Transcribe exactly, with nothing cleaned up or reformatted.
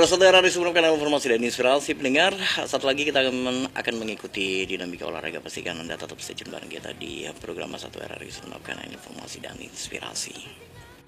Satu R R I sebelum kanal informasi dan inspirasi pendengar. Satu lagi kita akan, akan mengikuti dinamika olahraga. Pastikan Anda tetap stay tune bareng kita di program Satu R R I sebelum kanal informasi dan inspirasi.